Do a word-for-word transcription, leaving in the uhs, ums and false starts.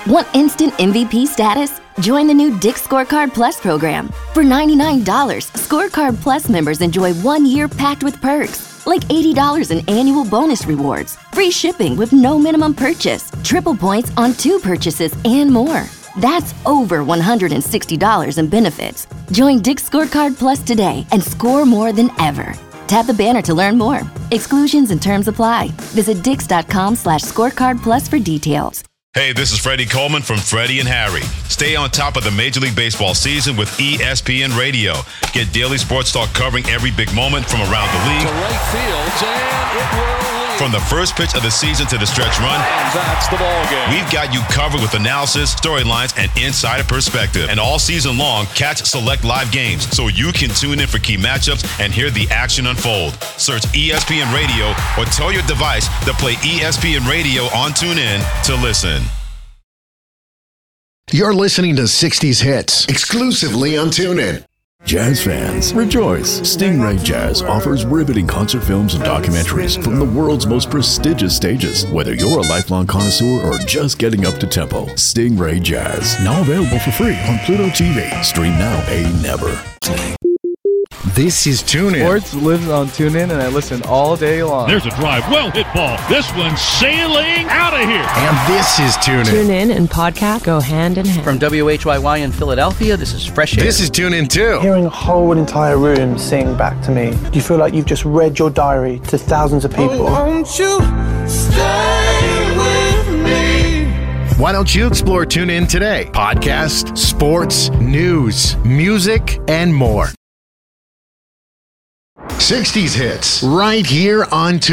Want instant M V P status? Join the new Dick's Scorecard Plus program. For ninety-nine dollars, Scorecard Plus members enjoy one year packed with perks, like eighty dollars in annual bonus rewards, free shipping with no minimum purchase, triple points on two purchases, and more. That's over one hundred sixty dollars in benefits. Join Dick's Scorecard Plus today and score more than ever. Tap the banner to learn more. Exclusions and terms apply. Visit dix.com slash scorecard plus for details. Hey, this is Freddie Coleman from Freddie and Harry. Stay on top of the Major League Baseball season with E S P N Radio. Get daily sports talk covering every big moment from around the league. To right field, and it will leave. From the first pitch of the season to the stretch run. And that's the ball game. We've got you covered with analysis, storylines, and insider perspective. And all season long, catch select live games so you can tune in for key matchups and hear the action unfold. Search E S P N Radio or tell your device to play E S P N Radio on TuneIn to listen. You're listening to sixties Hits, exclusively on TuneIn. Jazz fans, rejoice! Stingray Jazz offers riveting concert films and documentaries from the world's most prestigious stages. Whether you're a lifelong connoisseur or just getting up to tempo, Stingray Jazz, now available for free on Pluto T V. Stream now, pay never. This is TuneIn. Sports lives on TuneIn, and I listen all day long. There's a drive. Well hit ball. This one's sailing out of here. And this is TuneIn. TuneIn and podcast go hand in hand. From W H Y Y in Philadelphia, this is Fresh Air. This is TuneIn too. Hearing a whole entire room sing back to me, you feel like you've just read your diary to thousands of people. Oh, won't you stay with me? Why don't you explore TuneIn today? Podcast, sports, news, music, and more. sixties Hits, right here on TuneIn.